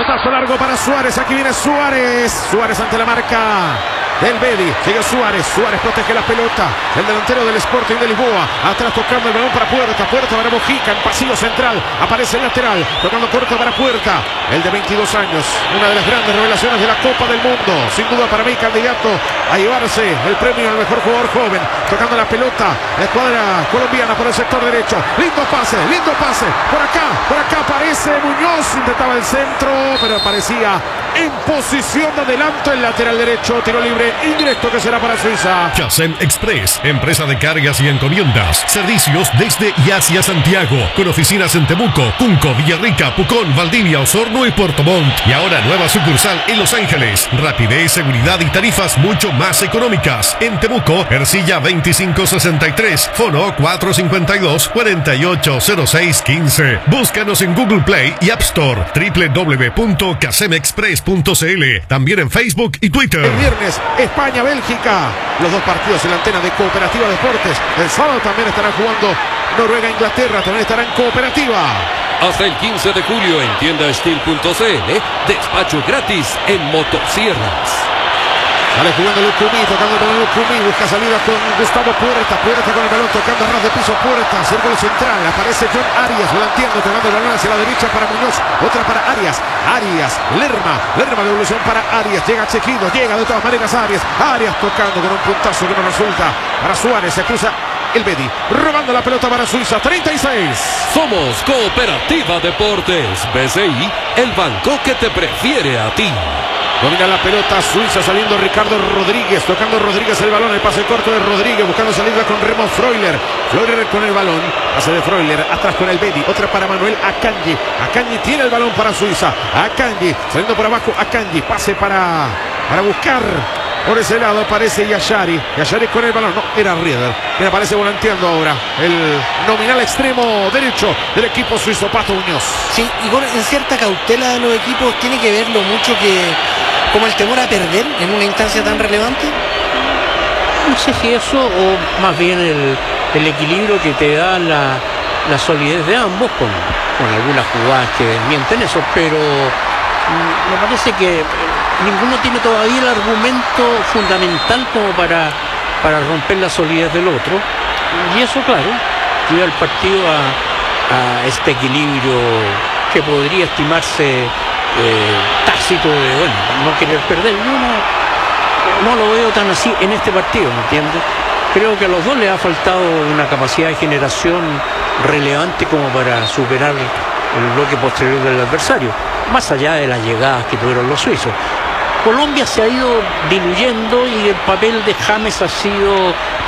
Pelotazo largo para Suárez. Aquí viene Suárez. Suárez ante la marca del Bedi. Sigue Suárez. Suárez protege la pelota. El delantero del Sporting de Lisboa. Atrás tocando el balón para Puerta. Puerta para Mojica. En pasillo central. Aparece el lateral. Tocando corto para Puerta. El de 22 años. Una de las grandes revelaciones de la Copa del Mundo. Sin duda para mí candidato a llevarse el premio al mejor jugador joven. Tocando la pelota. La escuadra colombiana por el sector derecho. Lindo pase. Lindo pase. Por acá aparece Muñoz. Intentaba el centro. Pero aparecía en posición de adelanto el lateral derecho. Tiro libre indirecto que será para Suiza. Casem Express, empresa de cargas y encomiendas. Servicios desde y hacia Santiago, con oficinas en Temuco, Cunco, Villarrica, Pucón, Valdivia, Osorno y Puerto Montt. Y ahora nueva sucursal en Los Ángeles. Rapidez, seguridad y tarifas mucho más económicas. En Temuco, Ercilla 2563, Fono 452-480615. Búscanos en Google Play y App Store. www.casemexpress.cl. También en Facebook y Twitter. El viernes, España-Bélgica. Los dos partidos en la antena de Cooperativa Deportes. El sábado también estarán jugando Noruega-Inglaterra. También estará en Cooperativa. Hasta el 15 de julio en tiendastil.cl. Despacho gratis en motosierras. Sale jugando Lucumí, tocando con Lucumí, busca salida con Gustavo Puerta, Puerta con el balón, tocando a ras de piso Puerta, círculo central, aparece John Arias, volanteando, tocando el balón hacia la derecha para Muñoz, otra para Arias, Lerma devolución para Arias, llega Chequido, llega de todas maneras Arias tocando con un puntazo que no resulta, para Suárez, se cruza el Bedi, robando la pelota para Suiza, 36. Somos Cooperativa Deportes, BCI, el banco que te prefiere a ti. Domina la pelota Suiza, saliendo Ricardo Rodríguez, tocando Rodríguez el balón, el pase corto de Rodríguez, buscando salida con Remo Freuler. Freuler con el balón, pase de Freuler, atrás con el Bedi, otra para Manuel Akanji. Akanji tiene el balón para Suiza, Akanji, saliendo por abajo, Akanji, pase para buscar. Por ese lado aparece Yashari con el balón, no, era Rieder, que aparece volanteando ahora, el nominal extremo derecho del equipo suizo, Pato Muñoz. Sí, y con cierta cautela de los equipos, tiene que ver lo mucho como el temor a perder en una instancia tan relevante. No sé si eso o más bien el equilibrio que te da la solidez de ambos con algunas jugadas que desmienten eso, pero me parece que ninguno tiene todavía el argumento fundamental como para romper la solidez del otro, y eso claro lleva al partido a este equilibrio que podría estimarse tácito de no querer perder. No lo veo tan así en este partido, ¿me entiendes? Creo que a los dos les ha faltado una capacidad de generación relevante como para superar el bloque posterior del adversario, más allá de las llegadas que tuvieron los suizos. Colombia se ha ido diluyendo y el papel de James ha sido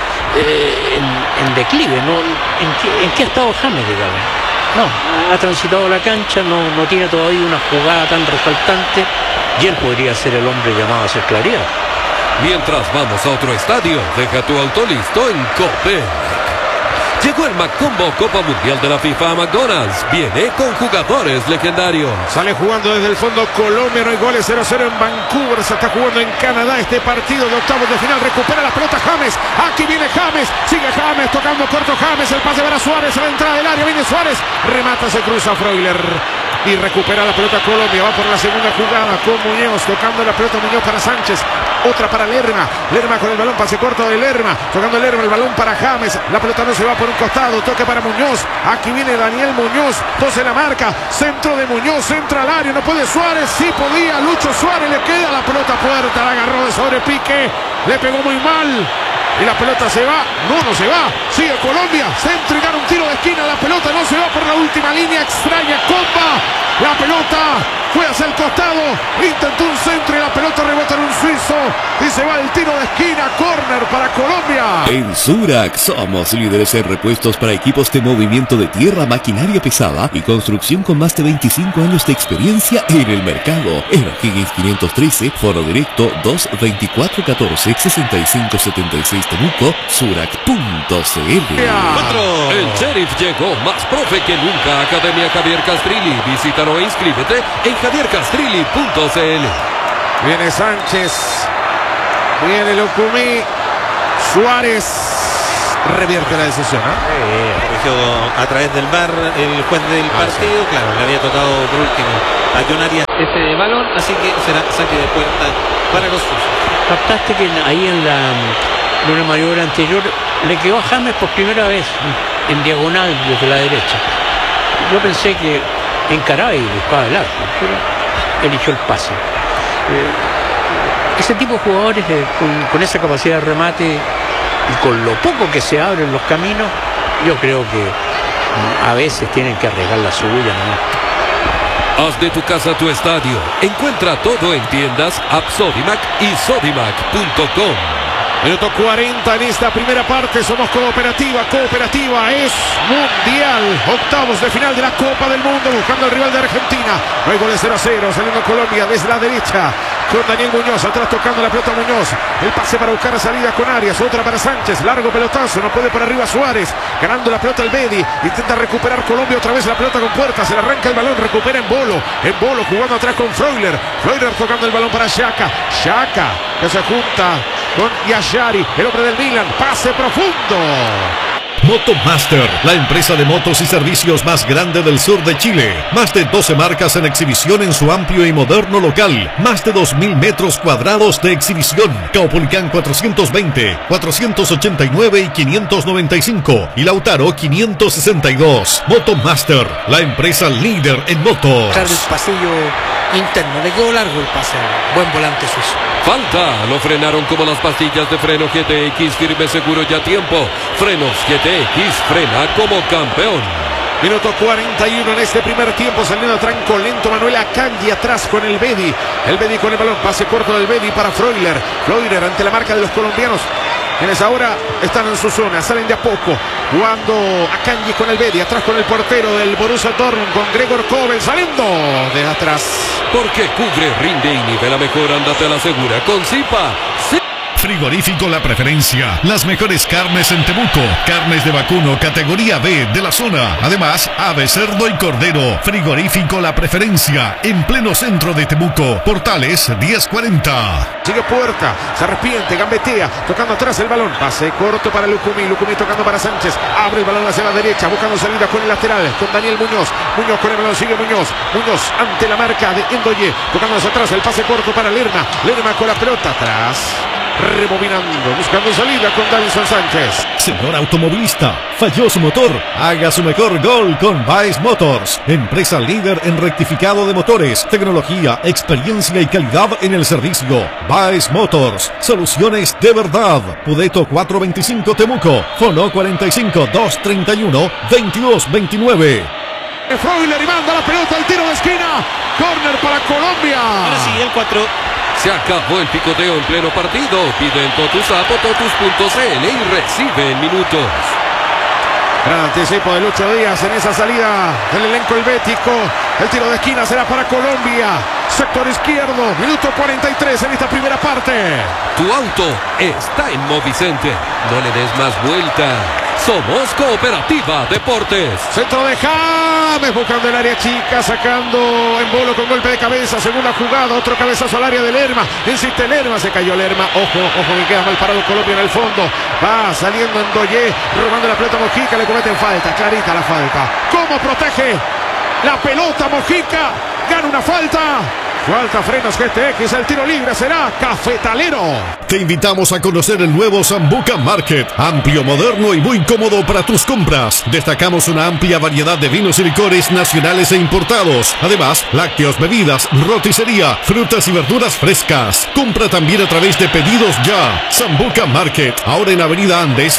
en declive, ¿no? ¿En qué ha estado James, digamos? No, ha transitado la cancha, no tiene todavía una jugada tan resaltante y él podría ser el hombre llamado a hacer claridad. Mientras vamos a otro estadio, deja tu auto listo en Copec. Llegó el McCombo Copa Mundial de la FIFA a McDonald's. Viene con jugadores legendarios. Sale jugando desde el fondo Colombia, no hay goles, 0-0 en Vancouver. Se está jugando en Canadá este partido de octavos de final. Recupera la pelota James. Aquí viene James. Sigue James, tocando corto James. El pase para Suárez a la entrada del área. Viene Suárez. Remata, se cruza Freuler. Y recupera la pelota Colombia. Va por la segunda jugada con Muñoz. Tocando la pelota Muñoz para Sánchez. Otra para Lerma. Lerma con el balón. Pase corto de Lerma. Tocando Lerma. El balón para James. La pelota no se va por un costado. Toque para Muñoz. Aquí viene Daniel Muñoz. Tose la marca. Centro de Muñoz. Centra al área. No puede Suárez. Sí podía. Lucho Suárez. Le queda la pelota a Puerta. La agarró de sobrepique. Le pegó muy mal. Y la pelota se va. No se va. Sigue Colombia. Centro y gana un tiro de esquina. La pelota no se va por la última línea. Extraña comba. La pelota fue hacia el costado. Intentó un centro y la pelota rebota en un suizo. Y se va el tiro de esquina. Córner para Colombia. En Surac somos líderes en repuestos para equipos de movimiento de tierra, maquinaria pesada y construcción con más de 25 años de experiencia en el mercado. En Higgins 513, foro directo 224-14-6576 Temuco, Surac.cl. El Sheriff llegó más profe que nunca a Academia Javier Castrilli. Visítanos e inscríbete en javiercastrilli.cl. Viene Sánchez. Viene Lucumí. Suárez revierte la decisión, ¿no? Corrigió a través del VAR el juez del partido. Claro, le había tocado por último a John Arias ese balón, así que será saque de puerta para los suyos. Captaste que ahí en la luna mayor anterior le quedó a James por primera vez en diagonal desde la derecha. Yo pensé que encaraba y buscaba el arco, pero eligió el pase. Ese tipo de jugadores con esa capacidad de remate y con lo poco que se abren los caminos, yo creo que a veces tienen que arriesgar la suya, ¿no? Haz de tu casa tu estadio. Encuentra todo en tiendas App Sodimac y Sodimac.com. Minuto 40 en esta primera parte. Somos Cooperativa. Cooperativa es mundial. Octavos de final de la Copa del Mundo. Buscando al rival de Argentina. No hay goles 0-0. Saliendo Colombia desde la derecha. Con Daniel Muñoz. Atrás tocando la pelota Muñoz. El pase para buscar la salida con Arias. Otra para Sánchez. Largo pelotazo. No puede por arriba Suárez. Ganando la pelota el Bedi. Intenta recuperar Colombia otra vez la pelota con Puerta. Se le arranca el balón. Recupera en Bolo. En Bolo jugando atrás con Freuler. Freuler tocando el balón para Xhaka. Xhaka que se junta con Yashari, el hombre del Milan. Pase profundo. Motomaster, la empresa de motos y servicios más grande del sur de Chile. Más de 12 marcas en exhibición en su amplio y moderno local. Más de 2.000 metros cuadrados de exhibición. Caupolicán 420, 489 y 595. Y Lautaro 562. Motomaster, la empresa líder en motos. Claro, el pasillo interno. Le quedó largo el pase. Buen volante suizo. Falta, lo frenaron como las pastillas de freno GTX, firme, seguro y a tiempo. Frenos GTX, frena como campeón. Minuto 41 en este primer tiempo, saliendo a tranco lento Manuel Akanji atrás con el Bedi. El Bedi con el balón, pase corto del Bedi para Freuler. Freuler ante la marca de los colombianos, quienes ahora están en su zona, salen de a poco. Jugando Akanji con el Bedi, atrás con el portero del Borussia Dortmund, con Gregor Kobel, saliendo de atrás. Porque cubre, rinde y nivela mejor, ándate a la segura con Zipa. Frigorífico La Preferencia. Las mejores carnes en Temuco. Carnes de vacuno categoría B de la zona. Además, ave, cerdo y cordero. Frigorífico La Preferencia. En pleno centro de Temuco. Portales 1040. Sigue Puerta. Se arrepiente. Gambetea. Tocando atrás el balón. Pase corto para Lucumí. Lucumí tocando para Sánchez. Abre el balón hacia la derecha. Buscando salida con el lateral. Con Daniel Muñoz. Muñoz con el balón. Sigue Muñoz. Muñoz ante la marca de Endoye. Tocando hacia atrás. El pase corto para Lerma. Lerma con la pelota atrás. Rebobinando, buscando salida con Davinson Sánchez. Señor automovilista, falló su motor. Haga su mejor gol con Baez Motors. Empresa líder en rectificado de motores, tecnología, experiencia y calidad en el servicio. Baez Motors, soluciones de verdad. Pudeto 425 Temuco, Fono 45 231 2229. Freuler y manda la pelota al tiro de esquina. Corner para Colombia. Ahora sí, el 4. Se acabó el picoteo en pleno partido. Pide en Totus App o Totus.cl y recibe en minutos. Gran anticipo de Lucho Díaz en esa salida del elenco helvético. El tiro de esquina será para Colombia. Sector izquierdo, minuto 43 en esta primera parte. Tu auto está en Movicenter. No le des más vuelta. Somos Cooperativa Deportes. Centro de James, buscando el área chica, sacando en Bolo con golpe de cabeza. Segunda jugada, otro cabezazo al área de Lerma. Insiste Lerma, se cayó Lerma. Ojo, ojo, que queda mal parado Colombia en el fondo. Va saliendo en Doye, robando la pelota Mojica, le cometen falta, clarita la falta. ¿Cómo protege la pelota Mojica? Gana una falta. Falta Frenos GTX, el tiro libre será Cafetalero. Te invitamos a conocer el nuevo Sambuca Market. Amplio, moderno y muy cómodo para tus compras. Destacamos una amplia variedad de vinos y licores nacionales e importados. Además, lácteos, bebidas, roticería, frutas y verduras frescas. Compra también a través de Pedidos Ya. Sambuca Market, ahora en Avenida Andes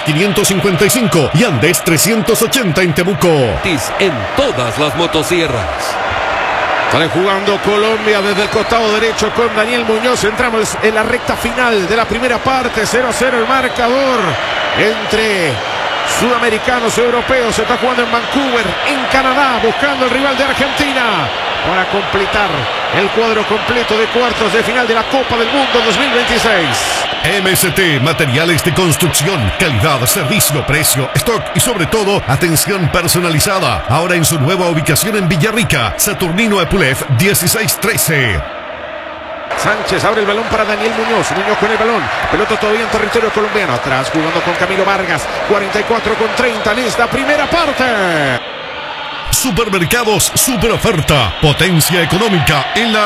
555 y Andes 380 en Temuco. En todas las motosierras. Sale jugando Colombia desde el costado derecho con Daniel Muñoz. Entramos en la recta final de la primera parte. 0-0 el marcador entre sudamericanos y europeos. Se está jugando en Vancouver, en Canadá, buscando el rival de Argentina para completar el cuadro completo de cuartos de final de la Copa del Mundo 2026. MST, materiales de construcción, calidad, servicio, precio, stock y sobre todo, atención personalizada. Ahora en su nueva ubicación en Villarrica, Saturnino Epulef 1613. Sánchez abre el balón para Daniel Muñoz. Muñoz con el balón. Pelota todavía en territorio colombiano. Atrás jugando con Camilo Vargas. 44 con 30 en esta primera parte. Supermercados Super Oferta. Potencia económica en la